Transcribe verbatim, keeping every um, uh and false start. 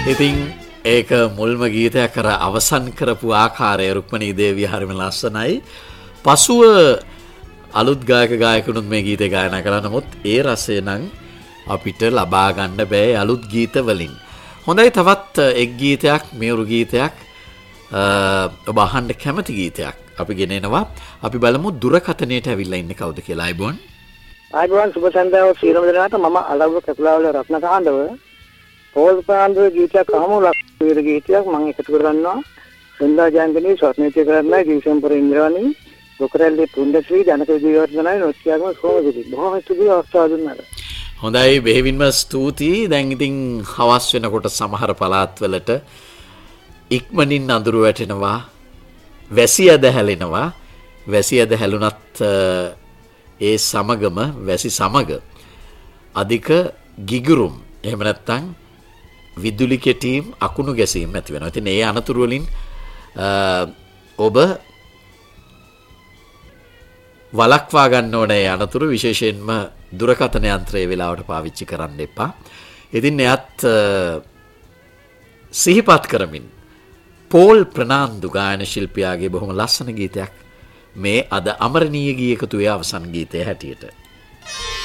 ඉතින් ඒක මුල්ම ගීතයක් කර අවසන් කරපු ආකාරය රුක්මනී දේවිය හරිම ලස්සනයි. පසුව අලුත් ගායක ගායකනුත් මේ ගීතය ගායනා කළා. නමුත් ඒ රසය නම් අපිට ලබා ගන්න බෑ අලුත් ගීත වලින්. හොඳයි, තවත් එක් ගීතයක්, මේරු ගීතයක් ඔබ අහන්න කැමති ගීතයක් අපි ගෙනෙනවා. අපි බලමු දුරකථනයට ඇවිල්ලා ඉන්නේ කවුද කියලා. අයිබෝන්. අයිබෝන්, සුබ සන්ධ්‍යාව සියලුම දෙනාට. මම අලව්ව කකුලාවල රත්නකාන්දව පෝල් ප්‍රාන්දුවේ ගීතයක් අහමු. ලක්ෂ්මී ගීතයක් මම එකතු කරගන්නවා. සුන්දා ජයන්තනී, ස්වර්ණිතය කරන්නයි, දිවිසම්පර ඉන්ද්‍රාණී, ලොකරැල්ලේ පුණ්‍යශ්‍රී, ජනක දිවර්ධනයි, නොත්‍යාගම සෝමසිරි. බොහොම ස්තුතියි අවස්ථාව දුන්නාට. හොඳයි, බෙහෙවින්ම ස්තුතියි. දැන් ඉතින් හවස් වෙනකොට සමහර පළාත්වලට ඉක්මනින් අඳුරු වැටෙනවා, වැසි ඇද හැලෙනවා. වැසි ඇද හැලුණත් ඒ සමගම වැසි සමග අධික ගිගුරුම්, එහෙම නැත්නම් විදුලි කෙටීම්, අකුණු ගැසීම් ඇති වෙනවා. ඉතින් ඒ අනතුරු වලින් ඔබ වළක්වා ගන්න ඕනේ. අනතුරු විශේෂයෙන්ම දුරකථන යන්ත්‍රයේ වෙලාවට පාවිච්චි කරන්න එපා. ඉතින් එයත් සිහිපත් කරමින් පෝල් ප්‍රනාන්දු ගායන ශිල්පියාගේ බොහොම ලස්සන ගීතයක් මේ අද අමරණීය ගීයකතුවේ අවසන් ගීතය හැටියට.